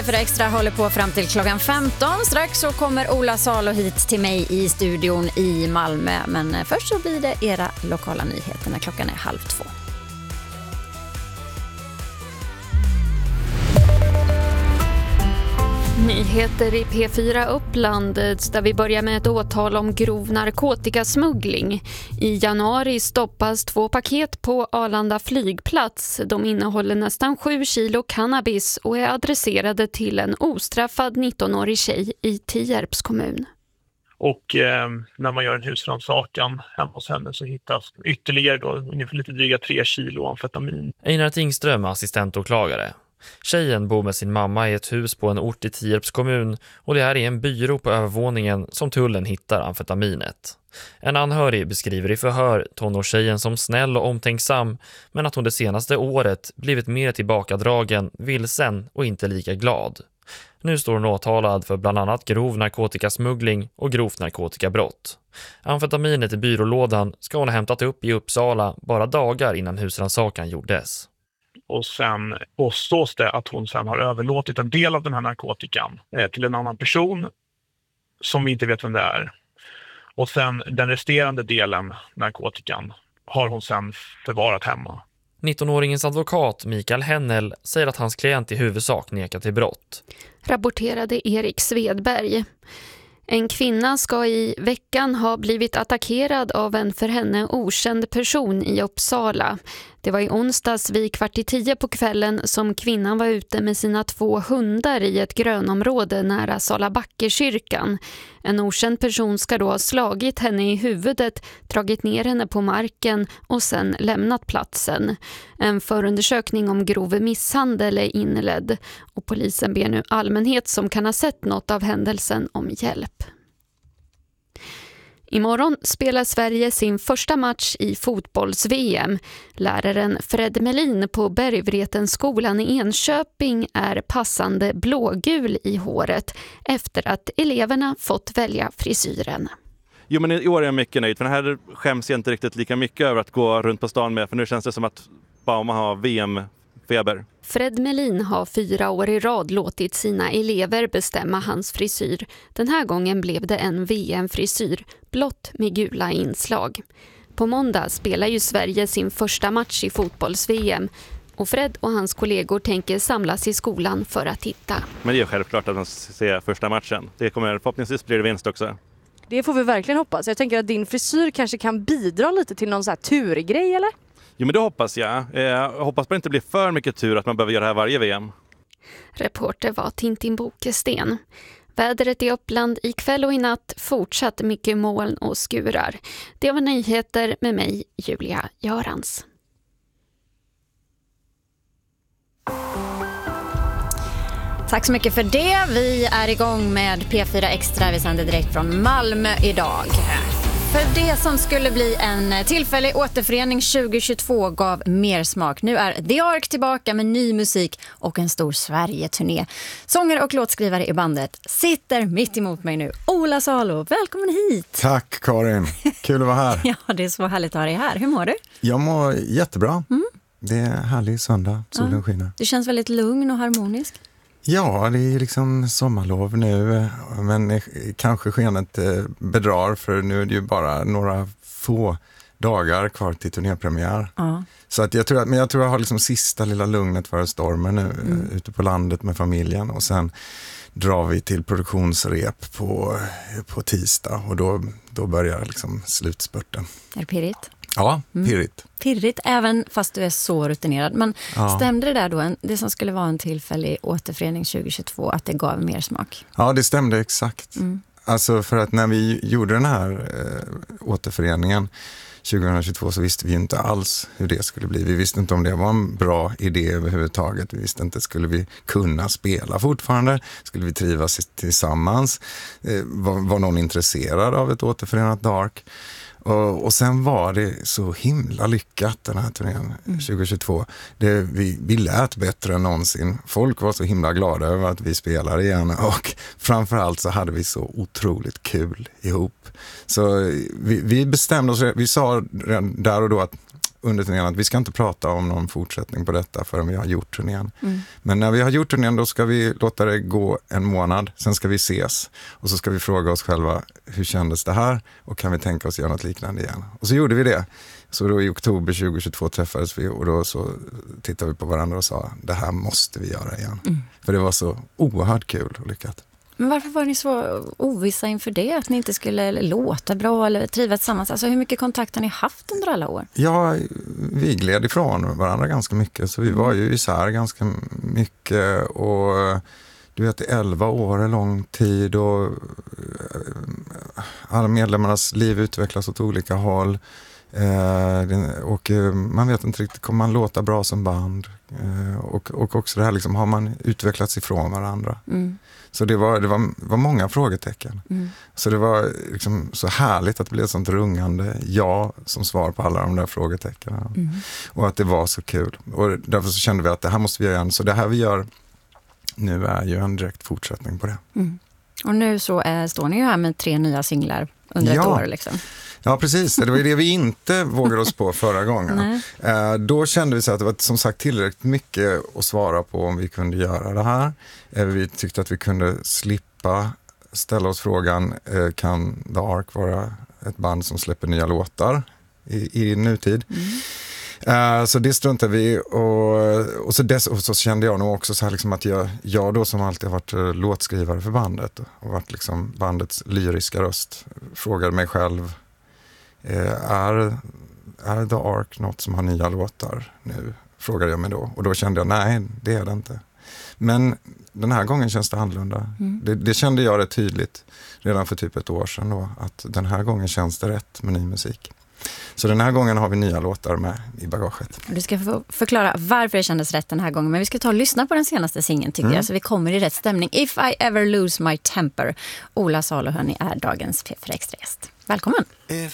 För extra håller på fram till klockan 15. Strax så kommer Ola Salo hit till mig i studion i Malmö. Men först så blir det era lokala nyheter när klockan är 1:30. Nyheter i P4 Uppland där vi börjar med ett åtal om grov narkotikasmuggling. I januari stoppas 2 paket på Arlanda flygplats. De innehåller nästan 7 kilo cannabis och är adresserade till en ostraffad 19-årig tjej i Tierps kommun. Och när man gör en husrannsakan hemma hos henne så hittas ytterligare då ungefär lite dryga 3 kilo amfetamin. Einar Tingström, assistentåklagare. Tjejen bor med sin mamma i ett hus på en ort i Tierps kommun och det här är en byrå på övervåningen som tullen hittar amfetaminet. En anhörig beskriver i förhör tonårstjejen som snäll och omtänksam, men att hon det senaste året blivit mer tillbakadragen, vilsen och inte lika glad. Nu står hon åtalad för bland annat grov narkotikasmuggling och grovt narkotikabrott. Amfetaminet i byrålådan ska hon ha hämtat upp i Uppsala bara dagar innan husrannsakan gjordes. Och sen påstås det att hon sen har överlåtit en del av den här narkotikan till en annan person som vi inte vet vem det är. Och sen den resterande delen narkotikan har hon sen förvarat hemma. 19-åringens advokat Mikael Hennel säger att hans klient i huvudsak nekar till brott. Rapporterade Erik Svedberg. En kvinna ska i veckan ha blivit attackerad av en för henne okänd person i Uppsala. Det var i onsdags vid 9:15 på kvällen som kvinnan var ute med sina 2 hundar i ett grönområde nära Salabackekyrkan. En okänd person ska då ha slagit henne i huvudet, dragit ner henne på marken och sen lämnat platsen. En förundersökning om grov misshandel är inledd och polisen ber nu allmänhet som kan ha sett något av händelsen om hjälp. Imorgon spelar Sverige sin första match i fotbolls-VM. Läraren Fred Melin på Bergvretenskolan i Enköping är passande blågul i håret efter att eleverna fått välja frisyren. Jo, men i år är jag mycket nöjd, för den här skäms jag inte riktigt lika mycket över att gå runt på stan med, för nu känns det som att Bauma har VM-feber. Fred Melin har 4 år i rad låtit sina elever bestämma hans frisyr. Den här gången blev det en VM-frisyr, blått med gula inslag. På måndag spelar ju Sverige sin första match i fotbolls-VM och Fred och hans kollegor tänker samlas i skolan för att titta. Men det är självklart att de ser första matchen. Det kommer förhoppningsvis bli det vinst också. Det får vi verkligen hoppas. Jag tänker att din frisyr kanske kan bidra lite till någon så här turgrej, eller? Jo, men det hoppas jag. Jag hoppas på att det inte blir för mycket tur att man behöver göra det här varje VM. Reporter var Tintin Bokesten. Vädret i Uppland ikväll och i natt fortsatt mycket moln och skurar. Det var nyheter med mig, Julia Görans. Tack så mycket för det. Vi är igång med P4 Extra. Vi sänder direkt från Malmö idag. För det som skulle bli en tillfällig återförening 2022 gav mer smak. Nu är The Ark tillbaka med ny musik och en stor Sverige-turné. Sångare och låtskrivare i bandet sitter mitt emot mig nu. Ola Salo, välkommen hit! Tack Karin, kul att vara här. Ja, det är så härligt att ha dig här. Hur mår du? Jag mår jättebra. Det är härlig söndag, solen skiner. Du känns väldigt lugn och harmonisk. Ja, det är liksom sommarlov nu, men kanske skenet bedrar, för nu är det ju bara några få dagar kvar till turnépremiär. Ja. Så att jag tror jag har liksom sista lilla lugnet före stormen nu, ute på landet med familjen, och sen drar vi till produktionsrep på tisdag, och då börjar liksom slutspurten. Är det pirrigt? Ja, pirrigt. Pirrigt, även fast du är så rutinerad. Men stämde det där då, det som skulle vara en tillfällig återförening 2022, att det gav mer smak? Ja, det stämde exakt. Alltså, för att när vi gjorde den här återföreningen 2022 så visste vi inte alls hur det skulle bli. Vi visste inte om det var en bra idé överhuvudtaget. Vi visste inte, skulle vi kunna spela fortfarande? Skulle vi trivas tillsammans? Var någon intresserad av ett återförenat Dark? Och sen var det så himla lyckat, den här turnén 2022. Vi lät bättre än någonsin. Folk var så himla glada över att vi spelar igen, och framförallt så hade vi så otroligt kul ihop. Så vi bestämde oss, vi sa där och då att under turnén att vi ska inte prata om någon fortsättning på detta förrän vi har gjort turnén. Men när vi har gjort turnén då ska vi låta det gå en månad, sen ska vi ses och så ska vi fråga oss själva hur kändes det här och kan vi tänka oss göra något liknande igen. Och så gjorde vi det. Så då i oktober 2022 träffades vi och då så tittade vi på varandra och sa det här måste vi göra igen. För det var så oerhört kul och lyckat. Men varför var ni så ovissa inför det? Att ni inte skulle låta bra eller trivas tillsammans? Alltså hur mycket kontakt har ni haft under alla år? Ja, vi gled ifrån varandra ganska mycket. Så vi var ju isär ganska mycket. Och du vet, 11 år är lång tid. Och alla medlemmarnas liv utvecklas åt olika håll. Och man vet inte riktigt, kommer man låta bra som band? Och också det här liksom, har man utvecklats ifrån varandra? Så det var många frågetecken. Så det var liksom så härligt att det blev ett sånt rungande ja som svar på alla de där frågetecknen. Och att det var så kul. Och därför så kände vi att det här måste vi göra igen. Så det här vi gör nu är ju en direkt fortsättning på det. Och nu så står ni ju här med 3 nya singlar under ett år liksom. Ja, precis. Det var ju det vi inte vågade oss på förra gången. Då kände vi så att det var som sagt tillräckligt mycket att svara på om vi kunde göra det här. Vi tyckte att vi kunde slippa ställa oss frågan, kan The Ark vara ett band som släpper nya låtar i nutid? Så det struntade vi och så kände jag nog också så här liksom att jag då som alltid har varit låtskrivare för bandet och varit liksom bandets lyriska röst, frågade mig själv, är The Ark något som har nya låtar nu? Frågade jag mig då. Och då kände jag, nej, det är det inte. Men den här gången känns det annorlunda. Det kände jag rätt tydligt redan för typ ett år sedan då, att den här gången känns det rätt med ny musik. Så den här gången har vi nya låtar med i bagaget. Du ska få förklara varför det kändes rätt den här gången. Men vi ska ta och lyssna på den senaste singeln tycker jag. Så vi kommer i rätt stämning. If I ever lose my temper. Ola Salo, hörni, är dagens P4 Extra-gäst. Välkommen!